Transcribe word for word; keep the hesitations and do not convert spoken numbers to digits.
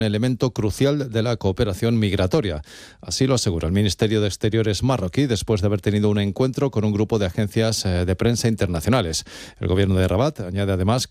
elemento crucial de la cooperación migratoria. Así lo asegura el Ministerio de Exteriores marroquí después de haber tenido un encuentro con un grupo de agencias de prensa internacionales. El gobierno de Rabat añade además